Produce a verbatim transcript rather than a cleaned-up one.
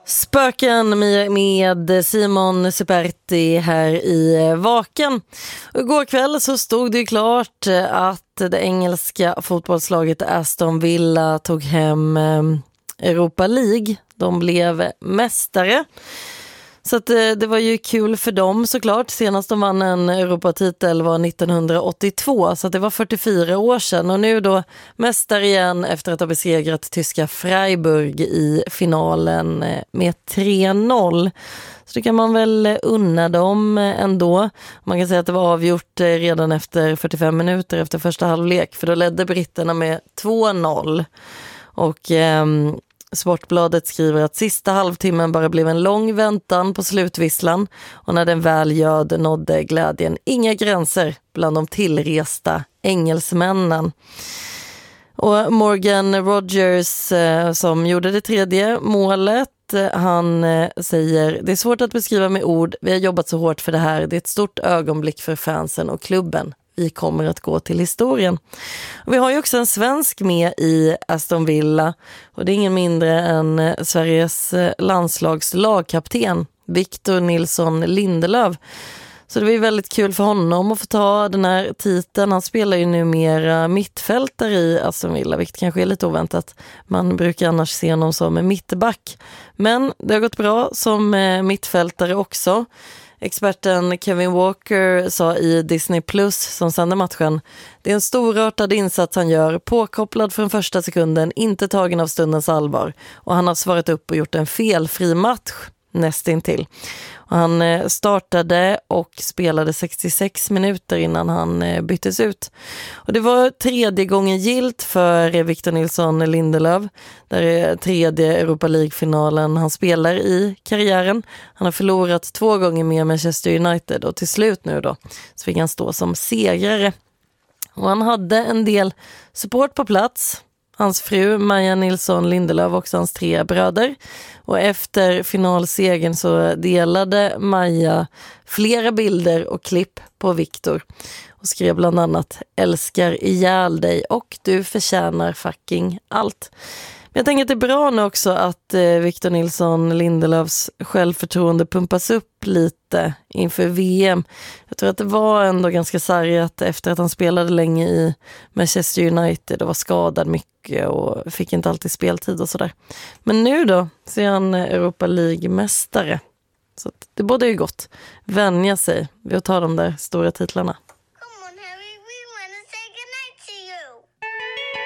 Spöken med, med Simon Superti här i Vaken. Och igår kväll så stod det ju klart att det engelska fotbollslaget Aston Villa tog hem Europa League. De blev mästare. Så att det, det var ju kul för dem såklart. Senast de vann en Europatitel var nittonhundraåttiotvå, så att det var fyrtiofyra år sedan. Och nu då mästare igen efter att ha besegrat tyska Freiburg i finalen med tre noll. Så det kan man väl unna dem ändå. Man kan säga att det var avgjort redan efter fyrtiofem minuter efter första halvlek. För då ledde britterna med två noll. Och ehm, Sportbladet skriver att sista halvtimmen bara blev en lång väntan på slutvisslan, och när den väl göd nådde glädjen inga gränser bland de tillresta engelsmännen. Och Morgan Rogers eh, som gjorde det tredje målet, eh, han eh, säger: det är svårt att beskriva med ord, vi har jobbat så hårt för det här, det är ett stort ögonblick för fansen och klubben. Vi kommer att gå till historien. Och vi har ju också en svensk med i Aston Villa. Och det är ingen mindre än Sveriges landslags lagkapten Victor Nilsson Lindelöf. Så det var ju väldigt kul för honom att få ta den här titeln. Han spelar ju numera mittfältare i Aston Villa, vilket kanske är lite oväntat. Man brukar annars se honom som mittback. Men det har gått bra som mittfältare också. Experten Kevin Walker sa i Disney Plus som sände matchen: det är en storartad insats han gör, påkopplad från första sekunden, inte tagen av stundens allvar. Och han har svarat upp och gjort en felfri match nästintill. Och han startade och spelade sextiosex minuter innan han byttes ut. Och det var tredje gången gilt för Victor Nilsson Lindelöf. Det är tredje Europa League-finalen han spelar i karriären. Han har förlorat två gånger med Manchester United, och till slut nu då så fick han stå som segrare. Och han hade en del support på plats. Hans fru Maja Nilsson Lindelöf och hans tre bröder. Och efter finalsegern så delade Maja flera bilder och klipp på Victor. Och skrev bland annat: älskar ihjäl dig och du förtjänar fucking allt. Men jag tänker att det är bra nu också att eh, Victor Nilsson Lindelöfs självförtroende pumpas upp lite inför V M. Jag tror att det var ändå ganska sargat efter att han spelade länge i Manchester United och var skadad mycket och fick inte alltid speltid och sådär. Men nu då så är han Europa League-mästare. Så att det borde ju gott vänja sig vid att ta de där stora titlarna.